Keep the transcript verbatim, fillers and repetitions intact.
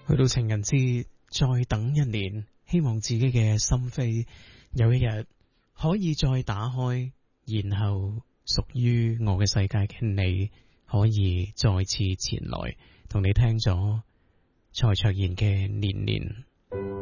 去到情人節，再等一年，希望自己嘅心扉有一日可以再打開，然後屬於我嘅世界嘅你，可以再次前來同你聽咗蔡卓妍嘅年年。